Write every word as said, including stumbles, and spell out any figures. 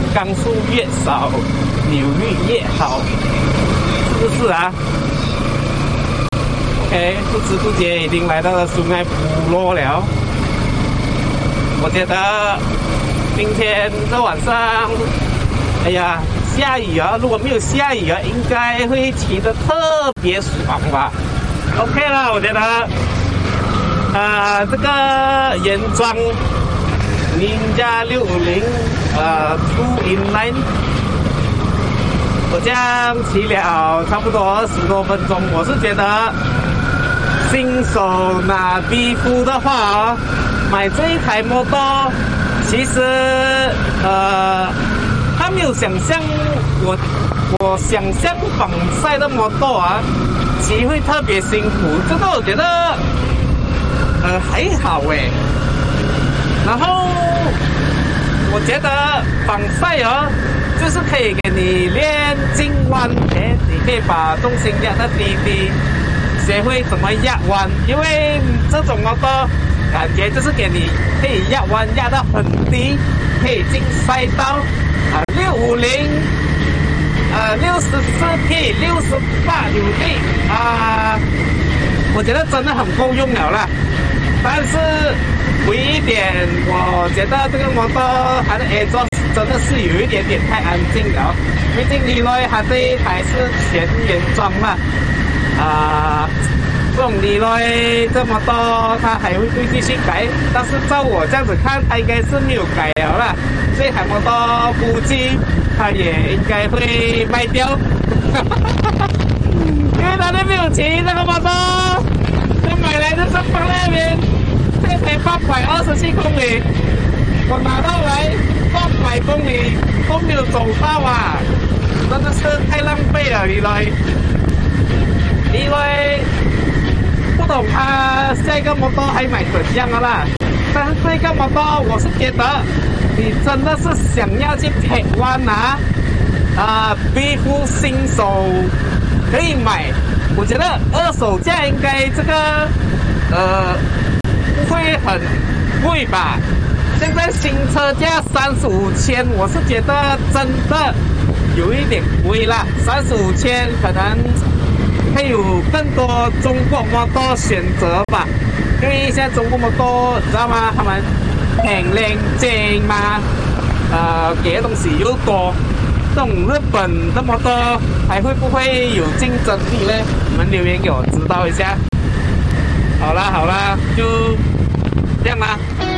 缸数越少，扭力越好，是不是啊 ？OK， 不知不觉已经来到了苏艾部落了。我觉得今天这晚上，哎呀，下雨啊！如果没有下雨啊，应该会骑得特别爽吧。OK 了，我觉得，啊、呃，这个原装 Ninja 六五零，呃 ，Two Inline， 我这样骑了差不多二十多分钟，我是觉得新手拿 B 夫的话，买这一台摩托，其实呃，他没有想象我我想象仿赛的摩托啊，骑会特别辛苦，这个我觉得呃还好诶。然后我觉得仿赛哦，就是可以给你练进弯，诶，你可以把重心压得低低，学会怎么压弯，因为这种摩托感觉就是给你可以压弯压到很低，可以进赛道啊，六五零，呃，六十四 K， 六十八扭力啊，我觉得真的很够用了啦。但是唯一一点，我觉得这个摩托它的 exhaust 真的是有一点点太安静了，毕竟李洛它这一台是全原装嘛，啊、呃。这种李洛这么多，它还会继续改，但是照我这样子看，它应该是没有改了啦。这台摩托估计它也应该会卖掉，因为它都没有骑这个摩托，我买来的是放那边，这才八百二十七公里，我拿到来八百公里都没有走到啊，真的是太浪费了，李洛，李洛。不懂他下一个摩托还买怎样的啦？但是这个摩托我是觉得，你真的是想要去铁弯啊，啊 ，B 夫新手可以买。我觉得二手价应该这个呃不会很贵吧？现在新车价三十五千，我是觉得真的有一点贵啦，三十五千可能。会有更多中国摩托选择吧，因为现在中国摩托你知道吗？他们很靓正嘛，呃，给的东西又多。这种日本的摩托还会不会有竞争力呢？你们留言给我知道一下。好啦好啦，就这样啦。